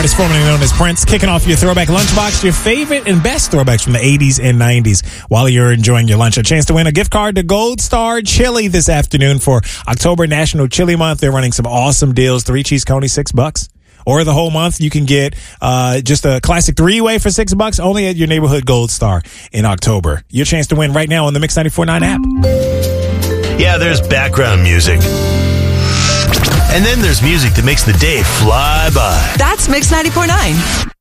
artist formerly known as Prince, kicking off your throwback lunchbox, your favorite and best throwbacks from the 80s and 90s while you're enjoying your lunch. A chance to win a gift card to Gold Star Chili this afternoon for October National Chili Month. They're running some awesome deals. 3 cheese coney, $6. Or the whole month, you can get just a classic 3-way for $6 only at your neighborhood Gold Star in October. Your chance to win right now on the Mix 94.9 app. Yeah, there's background music. And then there's music that makes the day fly by. That's Mix 94.9.